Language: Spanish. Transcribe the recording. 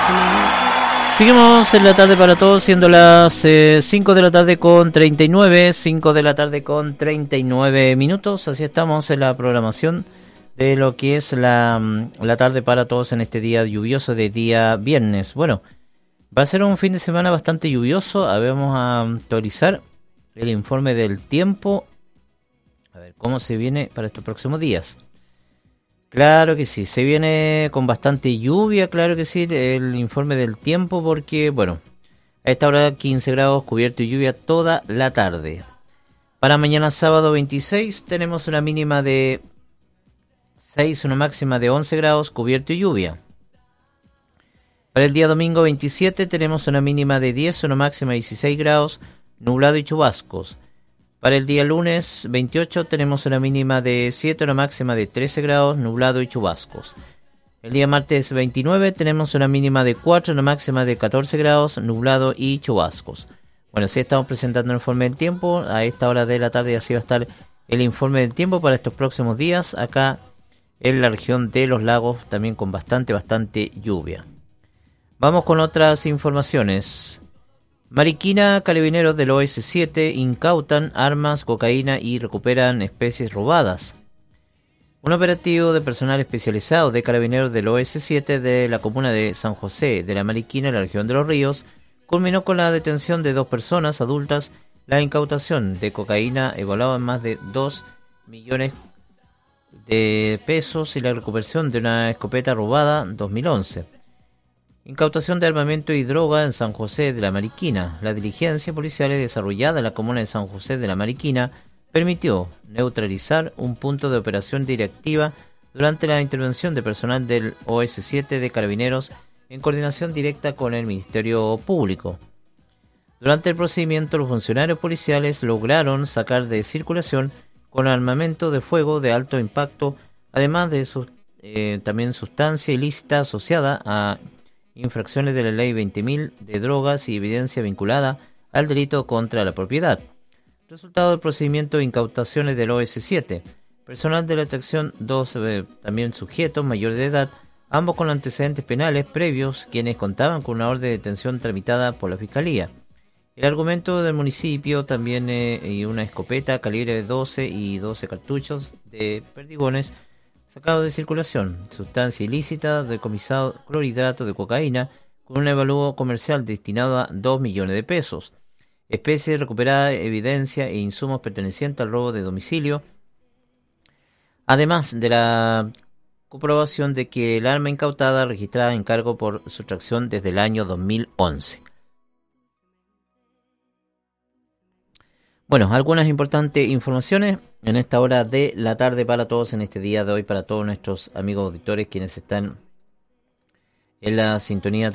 Seguimos en la tarde para todos, siendo las 5 de la tarde con 39, 5 de la tarde con 39 minutos. Así estamos en la programación de lo que es la tarde para todos en este día lluvioso de día viernes. Bueno, va a ser un fin de semana bastante lluvioso. Vamos a actualizar el informe del tiempo. A ver cómo se viene para estos próximos días. Claro que sí, se viene con bastante lluvia, claro que sí, el informe del tiempo, porque, bueno, a esta hora 15 grados, cubierto y lluvia toda la tarde. Para mañana sábado 26 tenemos una mínima de 6, una máxima de 11 grados, cubierto y lluvia. Para el día domingo 27 tenemos una mínima de 10, una máxima de 16 grados, nublado y chubascos. Para el día lunes 28 tenemos una mínima de 7, una máxima de 13 grados, nublado y chubascos. El día martes 29 tenemos una mínima de 4, una máxima de 14 grados, nublado y chubascos. Bueno, sí estamos presentando el informe del tiempo. A esta hora de la tarde así va a estar el informe del tiempo para estos próximos días acá en la región de los lagos, también con bastante lluvia. Vamos con otras informaciones. Mariquina, carabineros del OS7 incautan armas, cocaína y recuperan especies robadas. Un operativo de personal especializado de carabineros del OS7 de la comuna de San José de la Mariquina, en la región de Los Ríos, culminó con la detención de 2 personas adultas, la incautación de cocaína evaluada en más de 2 millones de pesos y la recuperación de una escopeta robada 2011. Incautación de armamento y droga en San José de la Mariquina. La diligencia policial desarrollada en la comuna de San José de la Mariquina permitió neutralizar un punto de operación directiva durante la intervención de personal del OS7 de Carabineros en coordinación directa con el Ministerio Público. Durante el procedimiento, los funcionarios policiales lograron sacar de circulación con armamento de fuego de alto impacto, además de también sustancia ilícita asociada a infracciones de la Ley 20.000 de drogas y evidencia vinculada al delito contra la propiedad. Resultado del procedimiento: incautaciones del OS7. Personal de la atracción, 2 también sujetos mayores de edad, ambos con antecedentes penales previos, quienes contaban con una orden de detención tramitada por la Fiscalía. El argumento del municipio también y una escopeta calibre 12 y 12 cartuchos de perdigones sacado de circulación, sustancia ilícita, decomisado clorhidrato de cocaína con un avalúo comercial destinado a 2 millones de pesos, especie recuperada, evidencia e insumos pertenecientes al robo de domicilio, además de la comprobación de que el arma incautada registrada en cargo por sustracción desde el año 2011. Bueno, algunas importantes informaciones en esta hora de la tarde para todos en este día de hoy, para todos nuestros amigos auditores quienes están en la sintonía